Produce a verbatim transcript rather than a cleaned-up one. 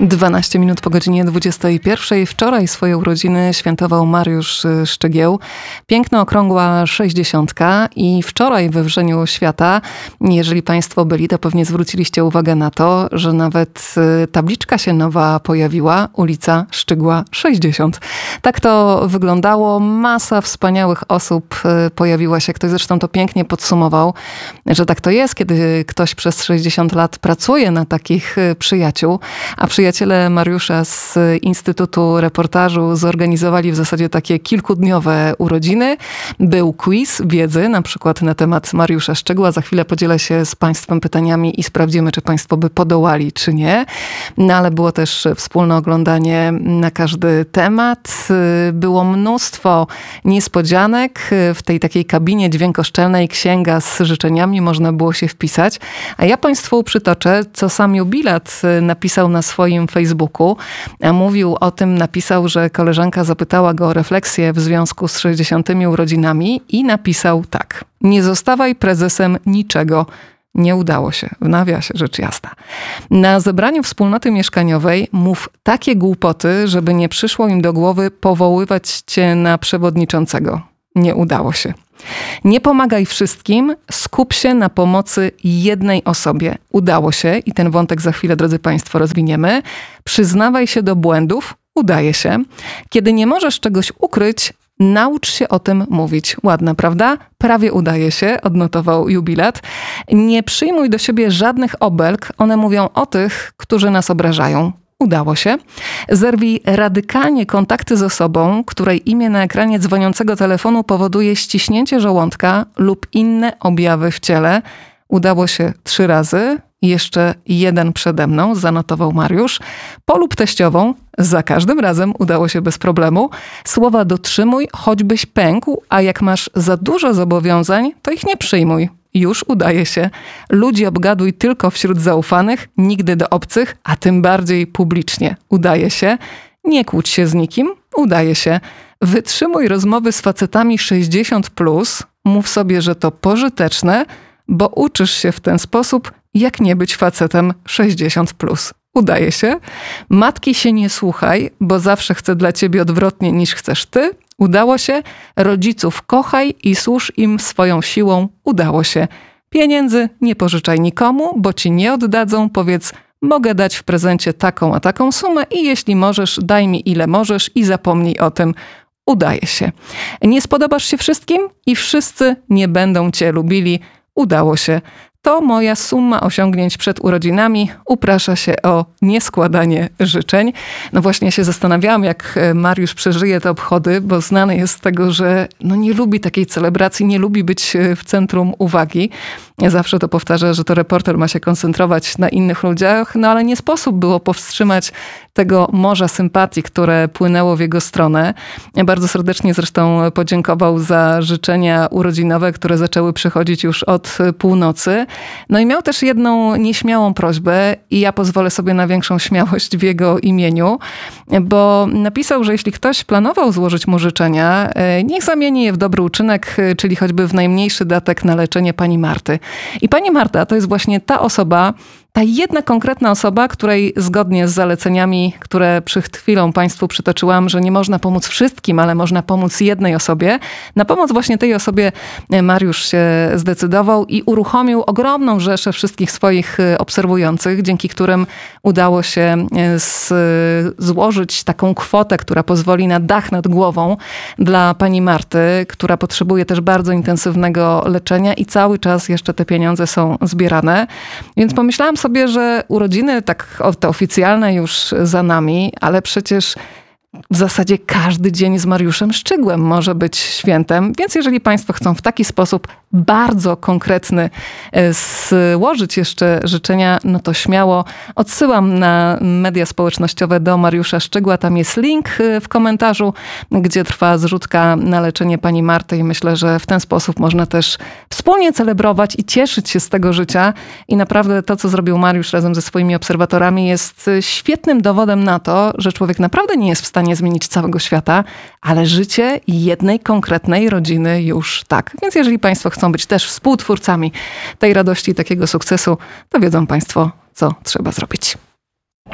dwanaście minut po godzinie dwudziestej pierwszej. Wczoraj swoje urodziny świętował Mariusz Szczygieł. Piękna, okrągła sześćdziesiątka i wczoraj we Wrzeniu Świata, jeżeli państwo byli, to pewnie zwróciliście uwagę na to, że nawet tabliczka się nowa pojawiła, ulica Szczygła sześćdziesiąt. Tak to wyglądało. Masa wspaniałych osób pojawiła się. Ktoś zresztą to pięknie podsumował, że tak to jest, kiedy ktoś przez sześćdziesiąt lat pracuje na takich przyjaciół, a przyjaciele Mariusza z Instytutu Reportażu zorganizowali w zasadzie takie kilkudniowe urodziny. Był quiz wiedzy, na przykład na temat Mariusza Szczygła. Za chwilę podzielę się z państwem pytaniami i sprawdzimy, czy państwo by podołali, czy nie. No ale było też wspólne oglądanie na każdy temat. Było mnóstwo niespodzianek. W tej takiej kabinie dźwiękoszczelnej księga z życzeniami można było się wpisać. A ja państwu przytoczę, co sam jubilat napisał na swoim Facebooku. Mówił o tym, napisał, że koleżanka zapytała go o refleksję w związku z sześćdziesiątymi urodzinami i napisał tak. Nie zostawaj prezesem niczego. Nie udało się. W nawiasie, rzecz jasna. Na zebraniu wspólnoty mieszkaniowej mów takie głupoty, żeby nie przyszło im do głowy powoływać cię na przewodniczącego. Nie udało się. Nie pomagaj wszystkim, skup się na pomocy jednej osobie. Udało się i ten wątek za chwilę, drodzy państwo, rozwiniemy. Przyznawaj się do błędów. Udaje się. Kiedy nie możesz czegoś ukryć, naucz się o tym mówić. Ładna, prawda? Prawie udaje się, odnotował jubilat. Nie przyjmuj do siebie żadnych obelg. One mówią o tych, którzy nas obrażają. Udało się. Zerwij radykalnie kontakty z osobą, której imię na ekranie dzwoniącego telefonu powoduje ściśnięcie żołądka lub inne objawy w ciele. Udało się trzy razy. Jeszcze jeden przede mną, zanotował Mariusz. Polub teściową. Za każdym razem udało się bez problemu. Słowa dotrzymuj, choćbyś pękł, a jak masz za dużo zobowiązań, to ich nie przyjmuj. Już udaje się. Ludzi obgaduj tylko wśród zaufanych, nigdy do obcych, a tym bardziej publicznie. Udaje się. Nie kłóć się z nikim. Udaje się. Wytrzymuj rozmowy z facetami sześćdziesiąt plus. Mów sobie, że to pożyteczne, bo uczysz się w ten sposób, jak nie być facetem sześćdziesiąt plus. Udaje się. Matki się nie słuchaj, bo zawsze chce dla ciebie odwrotnie niż chcesz ty. Udało się. Rodziców kochaj i służ im swoją siłą. Udało się. Pieniędzy nie pożyczaj nikomu, bo ci nie oddadzą. Powiedz, mogę dać w prezencie taką a taką sumę i jeśli możesz, daj mi ile możesz i zapomnij o tym. Udaje się. Nie spodobasz się wszystkim i wszyscy nie będą cię lubili. Udało się. To moja suma osiągnięć przed urodzinami. Uprasza się o nieskładanie życzeń. No właśnie się zastanawiałam, jak Mariusz przeżyje te obchody, bo znany jest z tego, że no nie lubi takiej celebracji, nie lubi być w centrum uwagi. Zawsze to powtarza, że to reporter ma się koncentrować na innych ludziach, no ale nie sposób było powstrzymać tego morza sympatii, które płynęło w jego stronę. Bardzo serdecznie zresztą podziękował za życzenia urodzinowe, które zaczęły przychodzić już od północy. No i miał też jedną nieśmiałą prośbę i ja pozwolę sobie na większą śmiałość w jego imieniu, bo napisał, że jeśli ktoś planował złożyć mu życzenia, niech zamieni je w dobry uczynek, czyli choćby w najmniejszy datek na leczenie pani Marty. I pani Marta to jest właśnie ta osoba, ta jedna konkretna osoba, której zgodnie z zaleceniami, które przed chwilą państwu przytoczyłam, że nie można pomóc wszystkim, ale można pomóc jednej osobie. Na pomoc właśnie tej osobie Mariusz się zdecydował i uruchomił ogromną rzeszę wszystkich swoich obserwujących, dzięki którym udało się z, złożyć taką kwotę, która pozwoli na dach nad głową dla pani Marty, która potrzebuje też bardzo intensywnego leczenia i cały czas jeszcze te pieniądze są zbierane. Więc pomyślałam sobie, sobie, że urodziny tak te oficjalne już za nami, ale przecież w zasadzie każdy dzień z Mariuszem Szczygłem może być świętem, więc jeżeli państwo chcą w taki sposób bardzo konkretny złożyć jeszcze życzenia, no to śmiało odsyłam na media społecznościowe do Mariusza Szczygła. Tam jest link w komentarzu, gdzie trwa zrzutka na leczenie pani Marty i myślę, że w ten sposób można też wspólnie celebrować i cieszyć się z tego życia. I naprawdę to, co zrobił Mariusz razem ze swoimi obserwatorami, jest świetnym dowodem na to, że człowiek naprawdę nie jest w stanie zmienić całego świata, ale życie jednej konkretnej rodziny już tak. Więc jeżeli państwo chcą być też współtwórcami tej radości, takiego sukcesu, to wiedzą państwo, co trzeba zrobić.